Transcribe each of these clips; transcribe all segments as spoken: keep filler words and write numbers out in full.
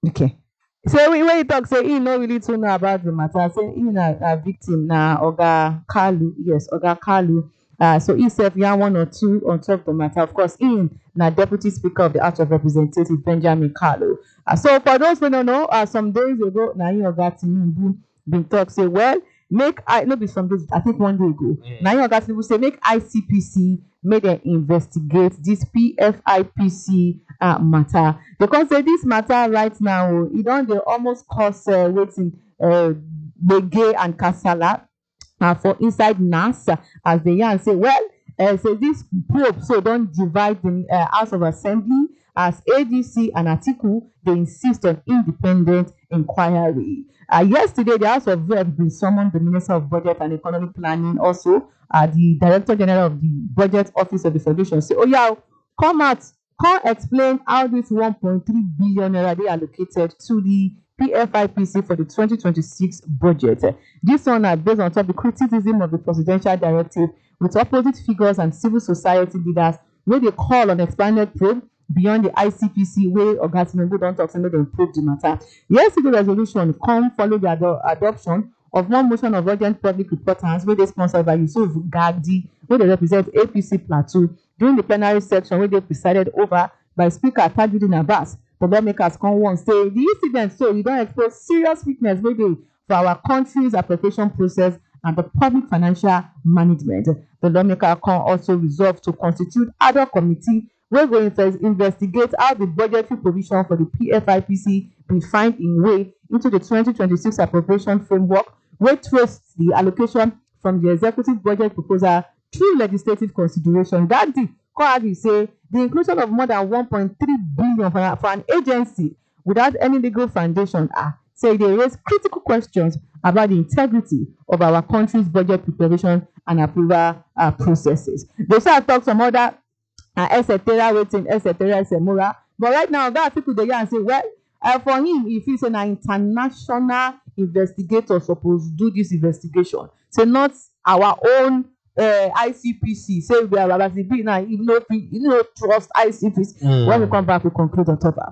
Okay. So when when you talk, say he no really to know about the matter. Say he na a victim na Oga Kalu. Yes, Oga Kalu. Uh, so he said yeah one or two on top of the matter. Of course, in na Deputy Speaker of the House of Representatives Benjamin Kalu. Uh, so for those who don't know, uh, some days ago, na him Oga Tinubu been talk say well make I no be some days I think one day ago. Mm. Na him Oga Tinubu say make I C P C make dem investigate this P F I P C uh, matter because say this matter right now oh, e don dey almost cause uh, wetin uh, gbege and kasala uh, for inside N A S as the yarn say well uh, say this probe so don divide the uh, House of Assembly as A D C and Atiku dey insist on independent inquiry. Uh, yesterday, the House of Reps bin summon the Minister of Budget and Economic Planning, also uh, the Director General of the Budget Office of the Federation. Say, oh yeah, come out, come explain how this one point three billion naira dey allocated to the P F I P C for the twenty twenty-six budget. This one is based on top of the criticism of the presidential directive with opposite figures and civil society leaders wey dey call on expanded probe beyond the I C P C wey Oga Tinubu don talk say make dem probe the matter. Yesterday resolution come follow the ad adoption of one motion of urgent public importance wey dey sponsored by Yusuf Gagdi wey dey represent A P C Plateau during the plenary section wey dey presided over by Speaker Tajudeen Abbas. The lawmakers come warn say the incident so e don expose serious weakness wey dey for our country's appropriation process and the public financial management. The lawmaker come also resolve to constitute ad hoc committee wey go investigate how the budgetary provision for the P F I P C bin find im way into the twenty twenty-six appropriation framework wey trace the allocation from the executive budget proposal through legislative consideration. Gandhi come argue say the inclusion of more than one point three billion for, for an agency without any legal foundation ah, say e dey raise critical questions about the integrity of our country's budget preparation and approval uh, processes. They start talk some other uh, et cetera waiting, et cetera, et cetera. But right now, that people dey here and say, well, uh, for him, he feels an international investigator supposed to do this investigation. So not our own uh, I C P C. Say we are I C P C now, you know, you know, trust I C P C. Mm. When we come back, we conclude on top of.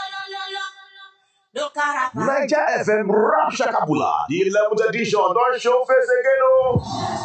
Niger F M Rap Shakabula, the eleventh edition, don't show face again, oh.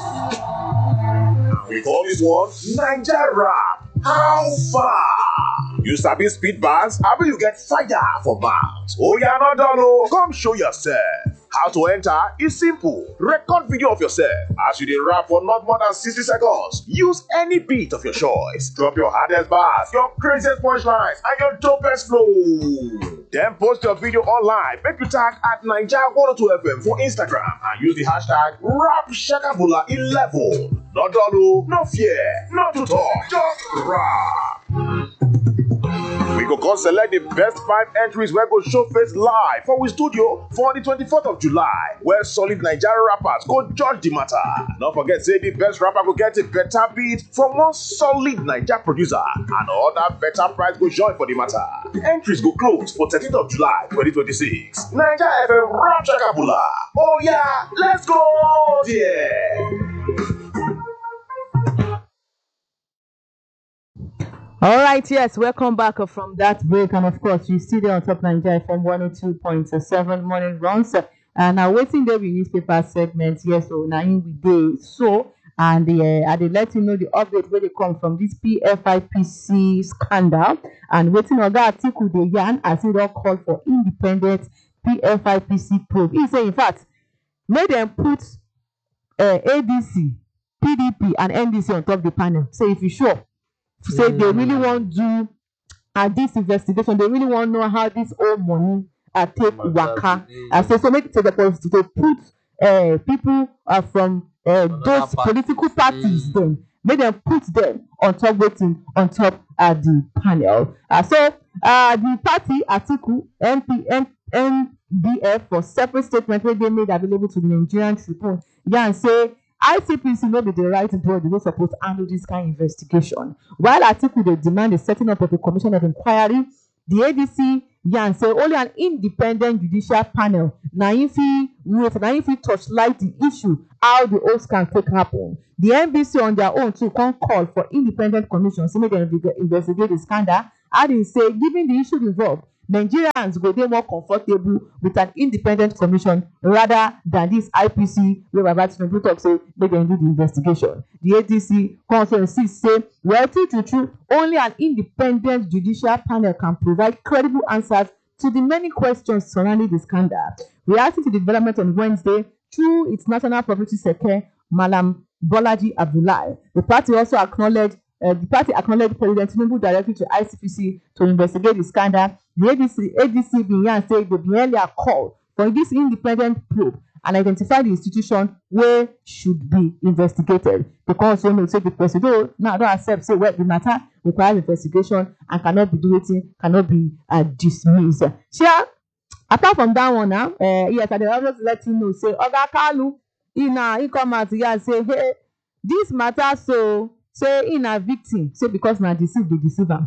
We call this one Niger Rap. How far? You sabi speed bars? How will you get fire for mouth? Oh, you're not done, oh. Come show yourself. How to enter is simple. Record video of yourself as you dey rap for not more than sixty seconds. Use any beat of your choice. Drop your hardest bars, your craziest punchlines, and your dopest flow. Then post your video online. Make you tag at Niger one oh two F M for Instagram and use the hashtag Rap Shakabula eleven. Not done, oh. No fear, not to talk, just rap. We go come select the best five entries where go show face live for we studio for the twenty-fourth of July, where solid Nigerian rappers go judge the matter. Don't forget, say the best rapper go get a better beat from one solid Nigerian producer, and other better prize go join for the matter. The entries go close for thirteenth of July, twenty twenty-six. Niger F M Rap Shakabula. Oh yeah, let's go there. All right, yes, welcome back from that break. And of course, you see there on top Niger F M one oh two point seven morning runs. And now waiting there with newspaper segment. Yes, so now in we day. So, and the, uh, they let you know the update where they come from this P F I P C scandal. And waiting on that article, they yarn as it all called for independent P F I P C probe. He say, in fact, made them put uh, A D C, P D P, and N D C on top of the panel. So if you sure. Say mm. they really want to do uh, this investigation. They really want to know how this old money uh, take oh waka. Uh, so, so make it to the policy to put uh, people uh, from uh, those party. political parties. Mm. Then make them put them on top waiting on top of uh, the panel. Uh, so uh, the party Atiku N P N D F for separate statement where they made available to the Nigerian Tribune. Yeah, and say. I C P C no be the right body wey suppose handle this kind of investigation. While Atiku dey demand the setting up of a commission of inquiry, the A D C yarn say only an independent judicial panel na im fit wait, na im fit touchlight the issue how the whole scam take happen. The N B C on their own too come call for independent commission say make dem investigate the scandal. And they say given the issue involved, Nigerians go dey more comfortable with an independent commission rather than this I P C wey Baba Tinubu talk say make dem do the investigation. The A D C come also insist say well true true true only an independent judicial panel can provide credible answers to the many questions surrounding the scandal. Reacting to the development on Wednesday through its national property secretary Malam Bolaji Abdullahi, the party also acknowledged uh, the party acknowledged President Tinubu directly to I C P C to investigate the scandal. The A D C A D C bin yarn say they bin earlier call for this independent probe and identify the institution where should be investigated. They can also note say the president now don't accept say well the matter requires investigation and cannot be doing cannot be uh, dismissed. Sure. Apart from that one now, uh, yes, I dey always let you know say Oga Kalu he na he come out here say hey this matter so say he na victim say because na deceive dey deceive am.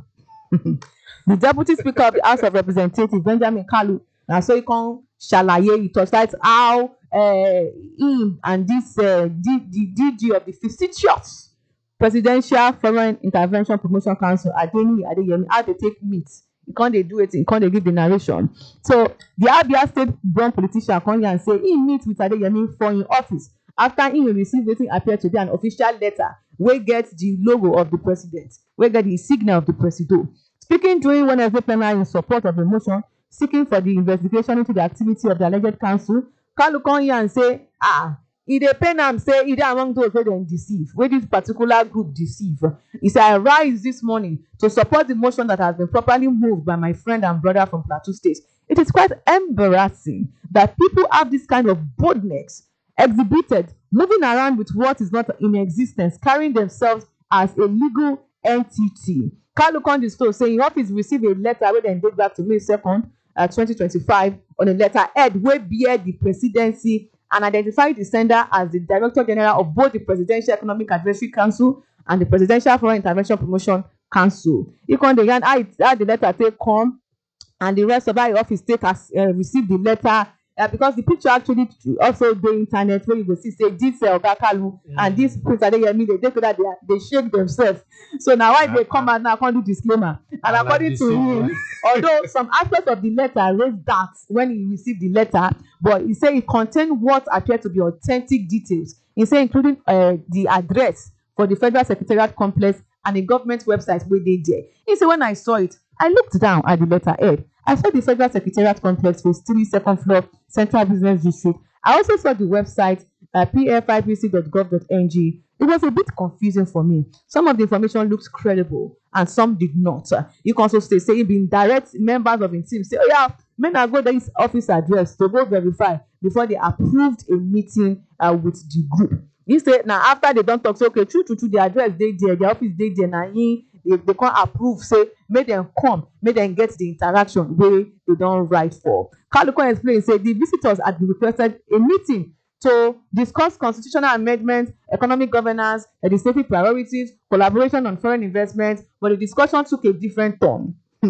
The deputy speaker of the House of Representatives Benjamin Kalu na so he come ṣàlàyé he torchlight how uh, him and this uh, D, the D G of the fictitious Presidential Foreign Intervention Promotion Council Adeniyi Adeyemi how they take meet. He can't they do it, he can't they give the narration. So the Abia State born politician come here and say he meet with Adeyemi for in office after he receive wetin appear to be an official letter wey get the logo of the president, wey get the signal of the president. Speaking during Wednesday plenary in support of a motion seeking for the investigation into the activity of the alleged council, Kalu come here and say ah e dey pain am say e dey among those wey dem deceive, wey this particular group deceive. He say I rise this morning to support the motion that has been properly moved by my friend and brother from Plateau State. It is quite embarrassing that people have this kind of boldness exhibited, moving around with what is not in existence, carrying themselves as a legal entity. Kalu come disclose say im office receive a letter wey dem date back to May second, uh, twenty twenty-five on a letterhead wey bear the presidency and identify the sender as the Director General of both the Presidential Economic Advisory Council and the Presidential Foreign Intervention Promotion Council. He come dey yarn how the letter take come and the rest of how the office take as uh, receive the letter. Uh, because the picture actually also dey internet where you go see say this uh, Oga Kalu mm. and this Prince Adeyemi they take that they, they shake themselves. So now why they come out now come do disclaimer. And I according like to him, although some aspects of the letter raised doubts when he received the letter, but he say it contained what appeared to be authentic details. He say including uh, the address for the Federal Secretariat Complex and the government website where they there. He say when I saw it, I looked down at the letterhead. I saw the Federal Secretariat Complex phase three, second floor, Central Business District. I also saw the website uh, p f i p c dot gov dot n g. It was a bit confusing for me. Some of the information looked credible and some did not. Uh, you can also stay saying being direct members of the team say, oh yeah, men are go this office address to go verify before they approved a meeting uh, with the group. He said now after they don't talk, so okay, true, true, true, the address they there, the office they there, now he They, they can't approve, say, make them come, make them get the interaction where they don't write for. Kalu explained, say, the visitors had requested a meeting to discuss constitutional amendments, economic governance, legislative priorities, collaboration on foreign investment, but the discussion took a different turn.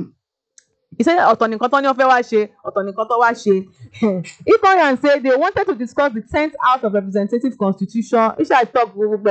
He said, ọ̀tọ̀ nìkan tó ní wọ́n fẹ́ wá ṣe, ọ̀tọ̀ nìkan tó wá ṣe. He come and say they wanted to discuss the tenth House of Representatives Constitution. He should talk.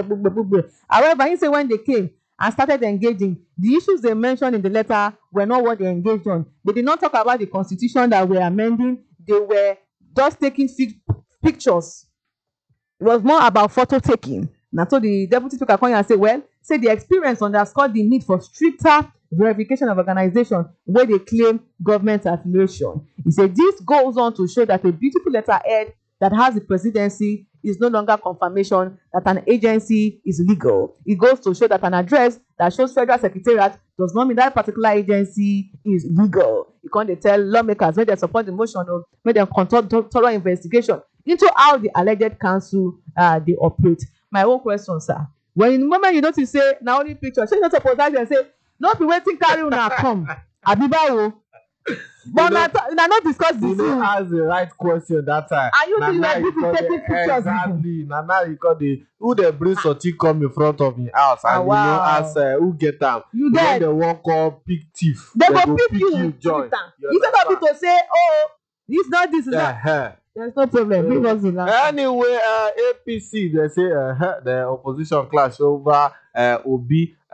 However, he said when they came and started engaging, the issues they mentioned in the letter were not what they engaged on. They did not talk about the constitution that we're amending. They were just taking pictures. It was more about photo taking. Now, so the deputy speaker come and say, well, say the experience underscored the need for stricter verification of organization where they claim government affiliation. He said this goes on to show that a beautiful letterhead that has the presidency is no longer confirmation that an agency is legal. It goes to show that an address that shows federal secretariat does not mean that particular agency is legal. You can't tell lawmakers when they support the motion or when they conduct thorough investigation into how the alleged council uh, they operate. My own question, sir. When in the moment you notice say now only picture, so you not suppose that and say, not be waiting carry una come. Abibawo. But na na not discuss this. You know, ask the right question that time. Are you doing like this taking pictures? Exactly. Na now you call the who they bring Soti come in front of his house and ah, wow. you know ask uh, who get them. You get the one called pick thief. They, they go, go pick, pick you. you join. Instead of it to say, oh, it's not this. Is uh-huh. that. There's no problem. Uh, anyway, uh, A P C they say uh, the opposition clash over uh, Obi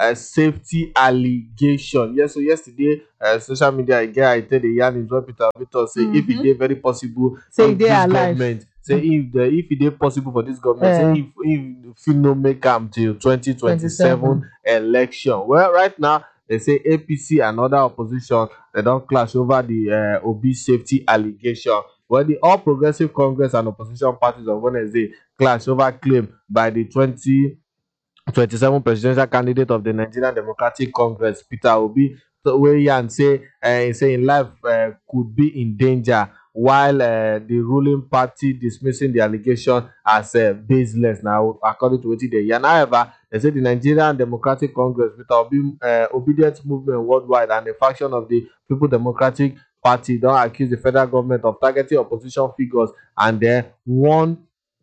uh, safety allegation. Yes, so yesterday, uh, social media again, I tell the yarn is what Peter Victor say, if it is very possible, Say if they this are alive. government, say if the if it is possible for this government, Eh. say if if fit no make am till twenty twenty-seven twenty-seven. election. Well, right now they say A P C and other opposition they don clash over the uh, Obi safety allegation. Well, the All Progressive Congress and opposition parties on Wednesday clash over claim by the twenty twenty-seven presidential candidate of the Nigerian Democratic Congress, Peter Obi, so wey yarn say uh, say im life uh, could be in danger, while uh, the ruling party dismissing the allegation as uh, baseless. Now, according to wetin dey yarn, however, they say the Nigerian Democratic Congress, Peter Obi uh, Obedient Movement Worldwide, and a faction of the People Democratic Party don accuse the federal government of targeting opposition figures, and then one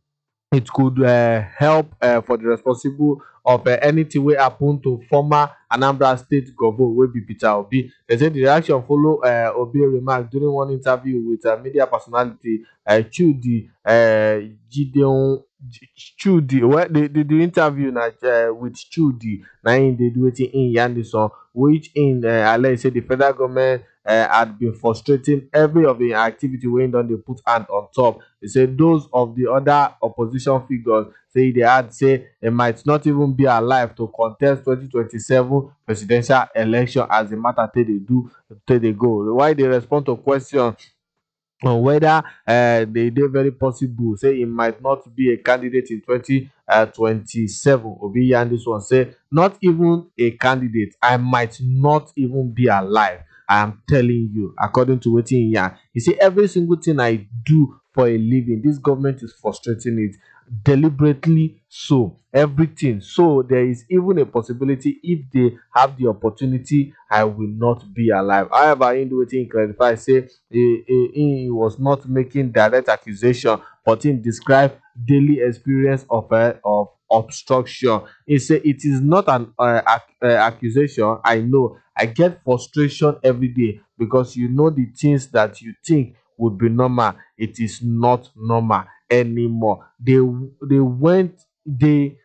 it could uh, help uh, for the responsible of uh, anything wey happen to former Anambra State Governor wey be Peter Obi. They say the reaction follow uh, Obi remarks during one interview with uh, media personality uh, Chudi uh, Gideon Chudi. Well, the, the, the interview na uh, with Chudi na im dey do wetin im yarn this one, which in uh, allege say the federal government uh, had been frustrating every of the activity wey im don dey put hand on top. They say those of the other opposition figures say they had say they might not even be alive to contest twenty twenty-seven presidential election as the matter take dey do take dey go. Why they respond to question on whether uh, they dey very possible say he might not be a candidate in twenty twenty-seven. Obi yarn this one say not even a candidate, I might not even be alive. I am telling you, according to wetin he yarn, he say every single thing I do for a living, this government is frustrating it deliberately, so everything. So there is even a possibility if they have the opportunity, I will not be alive. However, in the wetin he clarify say he, he, he was not making direct accusation, but he describe daily experience of uh, of obstruction. He say it is not an uh, ac- uh, accusation. I know I get frustration every day because you know the things that you think would be normal, it is not normal anymore. They they went they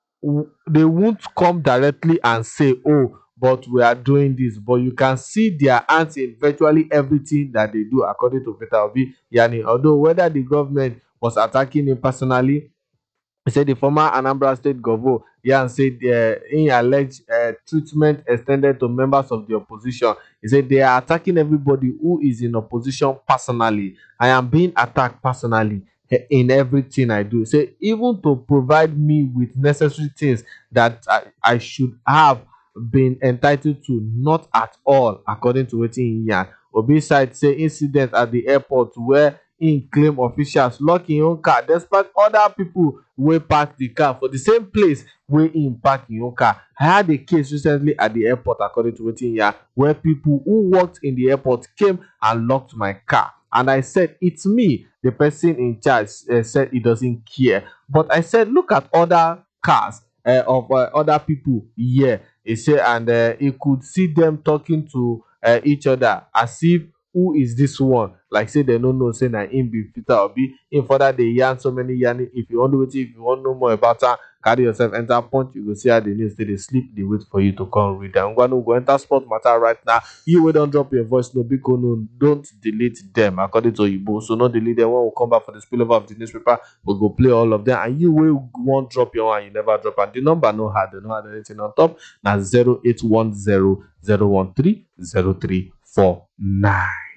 they won't come directly and say, oh, but we are doing this, but you can see their hands in virtually everything that they do, according to Peter Obi. Yani, although whether the government was attacking him personally, he said the former Anambra State Governor, yeah, and said uh, in alleged uh, treatment extended to members of the opposition. He said they are attacking everybody who is in opposition personally. I am being attacked personally in everything I do. He said even to provide me with necessary things that I, I should have been entitled to, not at all, according to wetin he yarn. Obi side say incident at the airport where im claim officials lock im own car despite other people wey park the car for the same place wey im park im own car. I had a case recently at the airport, according to wetin yarn, where people who worked in the airport came and locked my car, and I said it's me. The person in charge uh, said he doesn't care, but I said look at other cars uh, of uh, other people here. He said, and uh, he could see them talking to uh, each other as if, who is this one? Like say they don't know, say na him be Peter Obi. In further they yarn so many yarning. If you want to wait, if you want to know more about her, carry yourself enter Punch. You go see how the news they sleep. They wait for you to come read. I'm going to go enter sport matter right now. You will don't drop your voice no because no, don't delete them according to Igbo. So not delete them. When we come back for the spillover of the newspaper, we'll go play all of them. And you will won't drop your one. You never drop. And the number no hard. No hard anything on top. Now zero eight one zero zero one three zero three four nine.